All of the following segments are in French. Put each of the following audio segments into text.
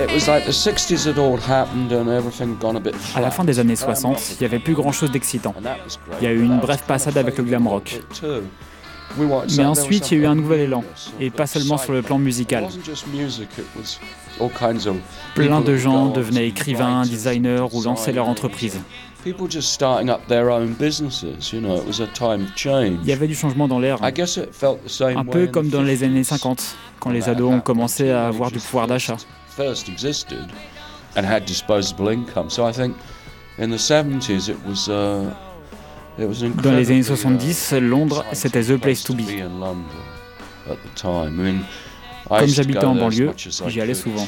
À la fin des années 60, il n'y avait plus grand-chose d'excitant. Il y a eu une brève passade avec le glam rock. Mais ensuite, il y a eu un nouvel élan, et pas seulement sur le plan musical. Plein de gens devenaient écrivains, designers ou lançaient leur entreprise. Il y avait du changement dans l'air, un peu comme dans les années 50, quand les ados ont commencé à avoir du pouvoir d'achat. Dans les années 70, Londres, c'était the place to be. Comme j'habitais en banlieue, j'y allais souvent.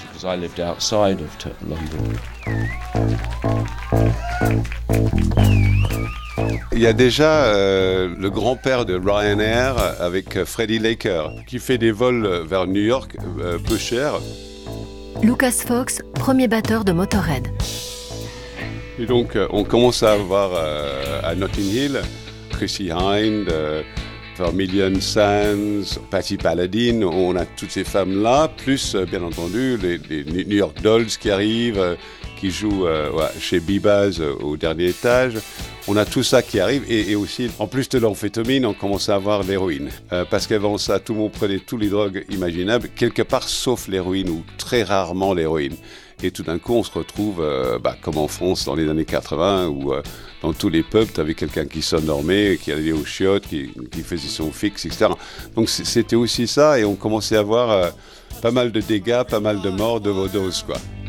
Il y a déjà le grand-père de Ryanair avec Freddie Laker qui fait des vols vers New York peu chers. Lucas Fox, premier batteur de Motorhead. Et donc on commence à avoir à Notting Hill Chrissie Hynde, Vermilion Sands, Patti Paladin, on a toutes ces femmes-là, plus bien entendu les New York Dolls qui arrivent, qui jouent chez Bibaz au dernier étage. On a tout ça qui arrive et aussi, en plus de l'amphétamine, on commence à avoir l'héroïne. Parce qu'avant ça, tout le monde prenait tous les drogues imaginables, quelque part sauf l'héroïne ou très rarement l'héroïne. Et tout d'un coup, on se retrouve, comme en France dans les années 80, où dans tous les pubs, tu avais quelqu'un qui s'endormait, qui allait aux chiottes, qui faisait son fixe, etc. Donc c'était aussi ça, et on commençait à avoir pas mal de dégâts, pas mal de morts, d'overdoses, quoi.